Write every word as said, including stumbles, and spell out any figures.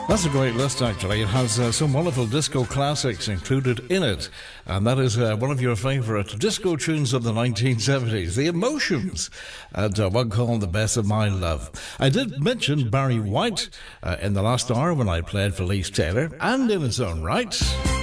That's a great list, actually. It has uh, some wonderful disco classics included in it. And that is uh, one of your favourite disco tunes of the nineteen seventies, The Emotions, and uh, one called The Best of My Love. I did mention Barry White uh, in the last hour when I played Felice Taylor, and in his own right...